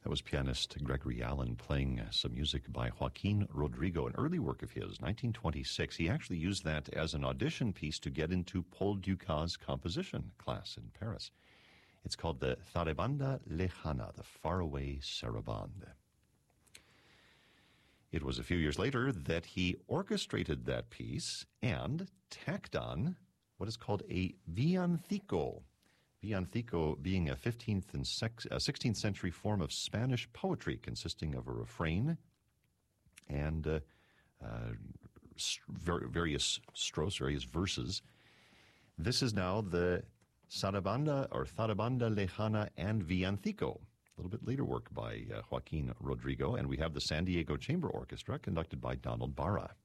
That was pianist Gregory Allen playing some music by Joaquin Rodrigo, an early work of his, 1926. He actually used that as an audition piece to get into Paul Dukas' composition class in Paris. It's called the Zarabanda Lejana, the Faraway Sarabande. It was a few years later that he orchestrated that piece and tacked on what is called a villancico. Villancico being a 15th and 16th century form of Spanish poetry consisting of a refrain and various strophes, various verses. This is now the Zarabanda or Zarabanda Lejana and Villancico, a little bit later work by Joaquin Rodrigo, and we have the San Diego Chamber Orchestra conducted by Donald Barra.